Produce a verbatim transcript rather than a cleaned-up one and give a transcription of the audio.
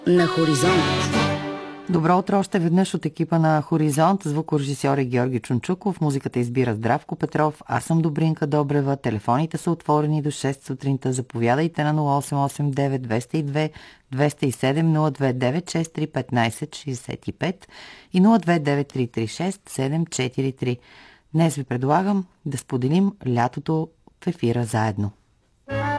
На Хоризонт. Добро утро още веднъж от екипа на Хоризонт. Звукорежисьор е Георги Чунчуков. Музиката избира Здравко Петров. Аз съм Добринка Добрева. Телефоните са отворени до шест сутринта. Заповядайте на нула осем осем девет двеста и две двеста и седем нула две девет шест три петнайсет шейсет и пет и нула две девет три три шест седем четири три. Днес ви предлагам да споделим лятото в ефира заедно.